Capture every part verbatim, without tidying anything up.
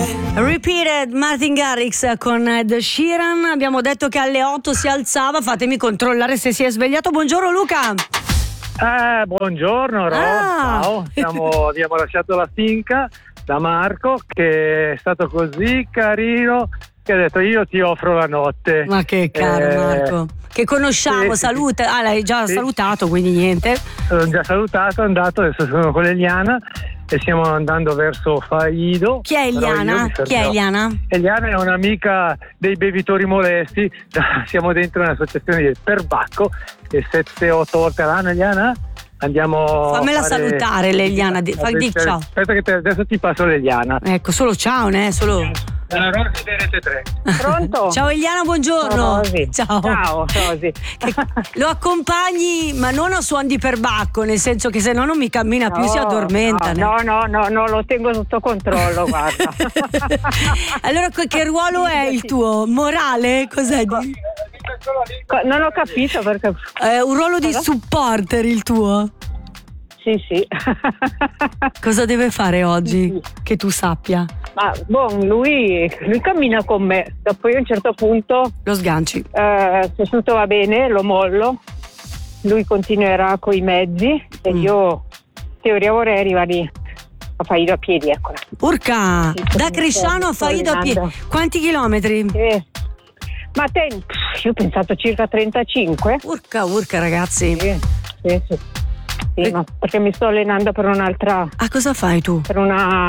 Repeated, Martin Garrix con Ed Sheeran. Abbiamo detto che alle otto si alzava, fatemi controllare se si è svegliato. Buongiorno Luca. Eh, buongiorno Ro, Ah. ciao. Siamo, abbiamo lasciato la finca da Marco, che è stato così carino che ha detto io ti offro la notte. Ma che caro Eh, Marco, che conosciamo, sì, saluta. Ah, l'hai già sì. salutato, quindi niente. Sono già salutato, è andato, adesso sono con Eliana e stiamo andando verso Faido. Chi è Però io Eliana? mi Chi è fermerò. Eliana? Eliana è un'amica dei bevitori molesti, siamo dentro un'associazione di perbacco e sette otto volte all'anno. Eliana, andiamo Fammela a fare... salutare l'Eliana, di- fai- di ciao. Aspetta che te- adesso ti passo l'Eliana. Ecco, solo ciao, né? Solo. Dalla Rosy di Rete tre. Pronto? Ciao Eliana, buongiorno. Ciao, Rosy. Ciao. Ciao, Rosy. Che- lo accompagni, ma non a suon di perbacco, nel senso che se no non mi cammina più, si addormenta. No, no, no, no, lo tengo sotto controllo, guarda. Allora, que- che ruolo è il tuo? Morale? Cos'è? Di- Co- Non ho capito perché. È un ruolo di supporter il tuo? Sì, sì. Cosa deve fare oggi? Che tu sappia. Ma boh, lui, lui cammina con me. Dopo io a un certo punto, Lo sganci. eh, se tutto va bene, lo mollo. Lui continuerà con i mezzi e Mm. io, in teoria, vorrei arrivare a Faido a piedi, eccola. Urca! Sì, Da sto- Cresciano a sto Faido a piedi. allenando. Quanti chilometri? Eh, Ma te, io ho pensato circa trentacinque. Urca, urca, ragazzi. Sì, sì, sì. Sì, Eh. ma perché mi sto allenando per un'altra, Ah, cosa fai tu? per una,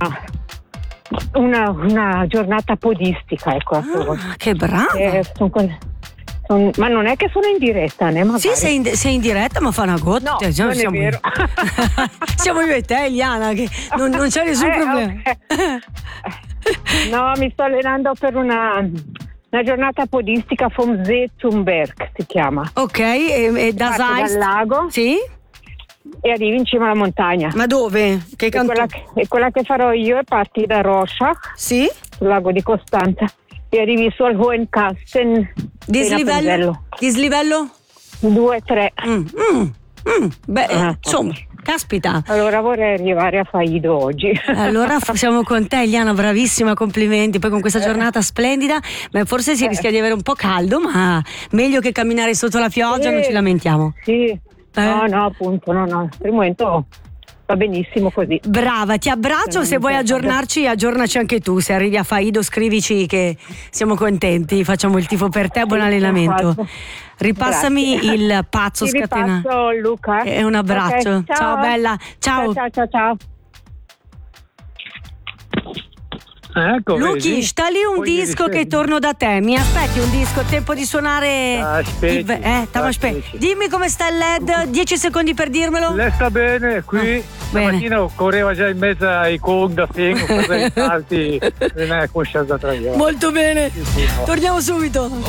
una, una giornata podistica, ecco. Ah, che brava! Eh, son quelle- son- ma non è che sono in diretta, né? Magari. Sì, sei in, sei in diretta, ma fa una gotta. No, Cioè, siamo, non è siamo- vero. siamo io e te, Eliana, che non, non c'è nessun Eh, problema. ok. No, mi sto allenando per una, una giornata podistica vom See zum Berg, si chiama. Ok, e, e da Parti Zeist? dal lago Sì? e arrivi in cima alla montagna. Ma dove? Che E canto? quella, che, e quella che farò io è parti da Rorschach, Sì? sul lago di Costanza, e arrivi su al Hohenkasten. Dislivello? Dislivello? due tre. Mm, mm, mm. Beh, Ah, insomma, caspita. Allora vorrei arrivare a Faido oggi. Allora f- siamo con te, Eliana, bravissima, complimenti. Poi con questa giornata splendida, ma forse si rischia di avere un po' caldo, ma meglio che camminare sotto la pioggia, Sì. non ci lamentiamo. Sì, no, no, appunto, no, no. Per il momento va benissimo così. Brava, ti abbraccio, se vuoi aggiornarci, aggiornaci anche tu. Se arrivi a Faido, scrivici che siamo contenti, facciamo il tifo per te, buon allenamento. Ripassami Grazie. il pazzo Ti scatenato. ripasso, Luca. E un abbraccio. Ok, Ciao, bella. Ciao. Ciao, ciao, ciao. Ecco, Luchi, vedi? sta lì un Poi ieri disco sera- che torno da te. Mi aspetti un disco? Tempo di suonare. Aspetti, il ve- eh, t'amo aspe- aspetti. Dimmi come sta il L E D. dieci secondi per dirmelo. Lei sta bene qui. Ah, bene. Stamattina correva già in mezzo ai con da Feng, cosa ai salti, non è conscienza tra io. Molto bene. Sì, sì, no. Torniamo subito.